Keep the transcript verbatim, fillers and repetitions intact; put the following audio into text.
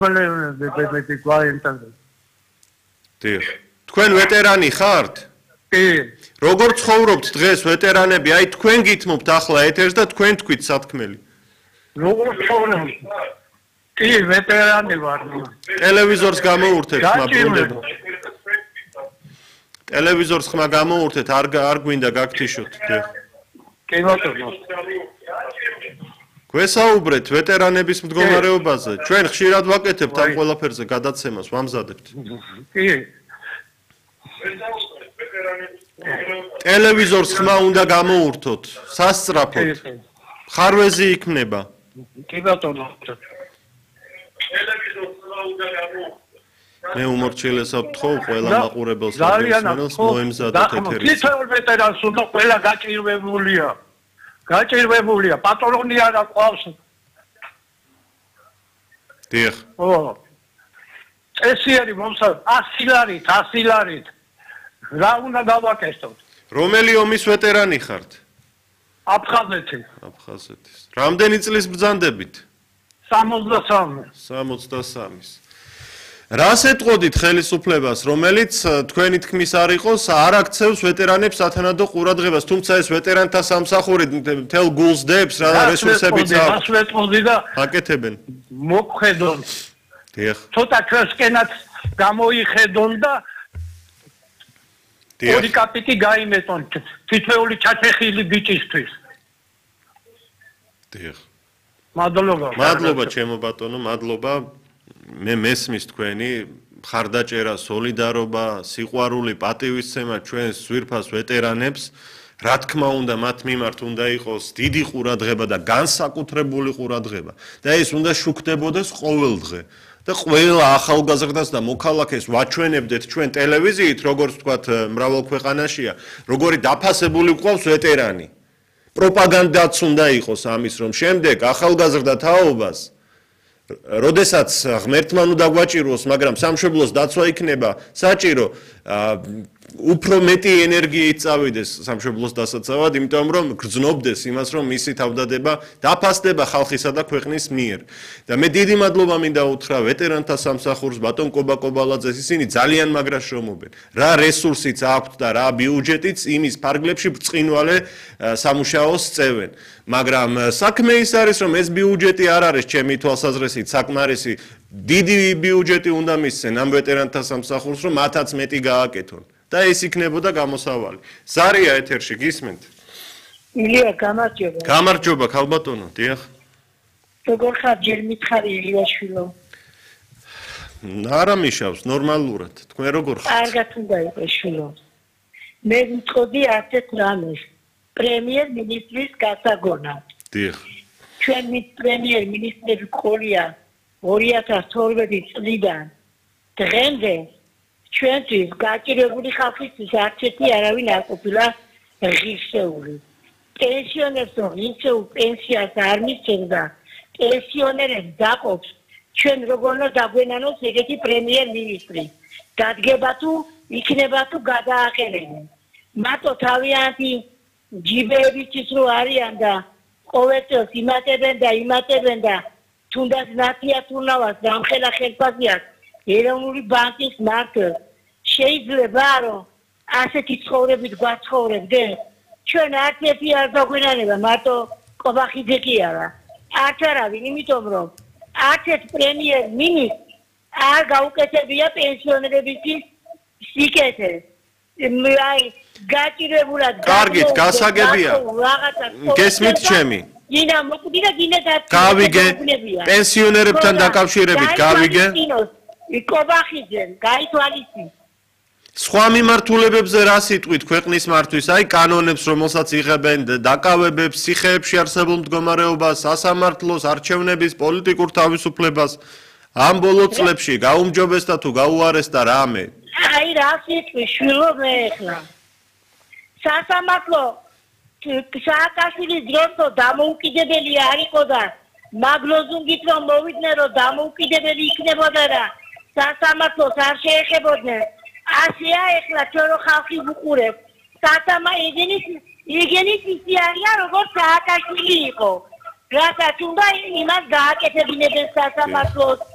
დიახ. თქვენ ვეტერანი ხართ? კი. როგორ ცხოვრობთ დღეს ვეტერანები? აი თქვენ გითმობთ ახლა ეთერს და თქვენ თქვით სათქმელი. როგორ ცხოვრობთ? კი, ვეტერანი ვარ. ტელევიზორს გამოურთეთ ხმა ბრუნდება. ტელევიზორს ხმა გამოურთეთ, არ არ გვინდა გაგთიშოთ. დიახ. კი ბატონო. გვესაუბრეთ ვეტერანების მდგომარეობაზე. ჩვენ ხშირად ვაკეთებთ ამ ყველაფერზე გადაცემას, ვამზადებთ. კი. ტელევიზორს ხმა უნდა გამოურთოთ, სასწრაფოდ. ხარვეზი იქნება. კი ბატონო. ტელევიზორს ხმა უნდა გამოურთოთ. მე უმორჩილესად ვთხოვ ყველა მაყურებელს და გესმენელს მოემზადოთ ეთერი. თითოეულ ვეტერანს უნდა ყველა გაჭირვებულია. გაჭირვებულია, პატრონი არა ყავს. დიახ. ო. წესიერი მომსა ასი ლარით, ასი ლარით. რა უნდა გავაკეთოთ? რომელი ომის ვეტერანი ხართ? აფხაზეთი. აფხაზეთის. რამდენი წლის ბრძანდებით? სამოცდასამი. სამოცდასამის. რას ეტყოდით ხელისუფლებას, რომელიც თქვენი თქმის არ იყოს, არ აქცევს ვეტერანებს სათანადო ყურადღებას, თუმცა ეს ვეტერანთა სამსახური მთელ გულს დებს, რა რესურსებიც აქვს. რას ვეტყოდი და აკეთებენ. მოგხედონ. დიახ. ცოტა ჩვენსკენაც გამოიხედონ და ორი კაპიტი გაიმეტონ თითოეული ჩაჩეხილი ბიჭისთვის. დიახ. მადლობა. მადლობა ჩემო ბატონო, მადლობა. მე მესმის თქვენი მხარდაჭერა, სოლიდარობა, სიყვარული, პატივისცემა ჩვენს ძვირფას ვეტერანებს, რა თქმა უნდა, მათ მიმართ უნდა იყოს დიდი ყურადღება და განსაკუთრებული ყურადღება. და ეს უნდა შუქდებოდეს ყოველ დღე. და ყველა ახალგაზრდას და მოქალაქეს ვაჩვენებდეთ ჩვენ ტელევიზიით, როგორც ვთქვათ, მრავალ ქვეყანაშია, როგორი დაფასებული გვყავს ვეტერანი. პროპაგანდაც უნდა იყოს ამის, რომ შემდეგ ახალგაზრდა თაობას როდესაც ღმერთმა უნდა გვაჭიროს, მაგრამ სამშობლოს დაცვა იქნება საჭირო, უფრო მეტი ენერგიით წავიდეს სამშობლოს დასაცავად, იმიტომ რომ გრძნობდეს იმას, რომ მისი თავდადება დაფასდება ხალხისა და ქვეყნის მიერ. და მე დიდი მადლობა მინდა უთხრა ვეტერანთა სამსახურს, ბატონ კობა კობალაძეს, ისინი ძალიან მაგრა შრომობენ. რა რესურსიც აქვთ და რა ბიუჯეტიც იმის ფარგლებში ბრწყინვალე სამუშაოს წევენ. მაგრამ საქმე ის არის, რომ ეს ბიუჯეტი არ არის ჩემი თვალსაზრისით საკმარისი, დიდი ბიუჯეტი უნდა მისცენ ამ ვეტერანთა სამსახურს, რომ მათაც მეტი გააკეთონ. და ეს იქნებოდა გამოსავალი. ზარია ეთერში გისმენთ? ილია, გამარჯობა. გამარჯობა, ქალბატონო, დიახ. როგორ ხარ, ჯერ მითხარი ილიაშვილო? არა მიშავს, ნორმალურად. თქვენ როგორ ხართ? კარგად უნდა იყოს შვილო. მე მწოდი ასეთ რამეს. პრემიერ-მინისტრის გასაგონად. დიახ. ჩვენი პრემიერ-მინისტრი ყოლია ორი ათას თორმეტი წლიდან დღემდე ჩვენთვის გაჭირებული ხალხისთვის არც ერთი არავინ არ ყოფილა ღირსეული. პენსიონერს ღირსეულ პენსიას არ მისცემდა. პენსიონერებს დაყოფს ჩვენ როგორ უნდა დაგვენანოს ეგეთი პრემიერ-მინისტრი. დადგება თუ იქნება თუ გადააყენებენ. მარტო თავიანთი ჯიბეებისთვის რო არიან და ყოველ წელს იმატებენ და იმატებენ და თუნდაც ნათია თუნავას დამხელა ხელფასიას ეროვნული ბანკის მართლს შეიძლება რომ ასეთი ცხოვრებით გვაცხოვრებდეთ ჩვენ არც ერთი არ დაგვენანება მარტო ყობახიძე კი არა არც არავინ იმიტომ რომ არც ერთ პრემიერ მინისტრს არ გაუკეთებია პენსიონერებისთვის სიკეთეს აი გაჭირებულად კარგით გასაგებია გესმით ჩემი გინა მოკვდი და გინა და გავიგე პენსიონერებთან დაკავშირებით გავიგე იკობახიძე გაითვალისწინ სხვა მიმართულებებზე რა სიტყვით ქვეყნის მართვის აი კანონებს რომელსაც იღებენ დაკავებებს სიხეებში არსებულ მდგომარეობას სასამართლოს არჩევნების პოლიტიკურ თავისუფლებას ამ ბოლო წლებში გაუმჯობესდა თუ გაუარესდა რამე აი რა სიტყვის შვილო მე ახლა სასამართლო სააკაშვილის დროთო დამოუკიდებელი არ იყო და მაგ ლოზუნგით რომ მოვიდნენ რომ დამოუკიდებელი იქნებოდა და სასამართლოს არ შეეხებოდნენ ასეა ახლა ჩვენ რო ხალხი ვუყურებ სასამა იგენის იგენის ისი არიან როგორც სააკაშვილი იყო რასაც უნდა იმას გააკეთებინებენ სასამართლოს